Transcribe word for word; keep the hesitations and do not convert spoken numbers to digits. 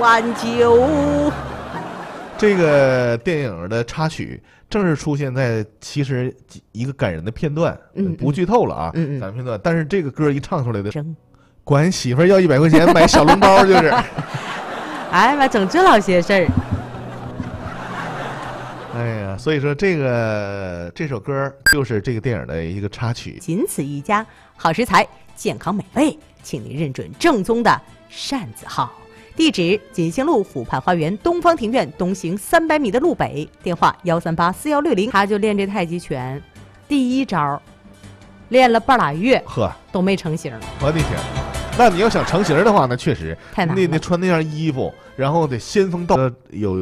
挽救。 这个电影的插曲正是出现在其实一个感人的片段， 嗯， 不剧透了啊， 嗯嗯， 感人片段。但是这个歌一唱出来的，管媳妇儿要一百块钱买小笼包，就是， 哎妈，整这老些事儿。 哎呀，所以说这个这首歌就是这个电影的一个插曲。 仅此一家，好食材，健康美味，请您认准正宗的扇子号。地址：锦兴路府畔花园东方庭院东行三百米的路北，电话幺三八四幺六零。他就练这太极拳，第一招练了半拉月， 呵， 都没成型。 我的天！那你要想成型的话，那确实太难了。 你得穿那样衣服，然后得仙风道有。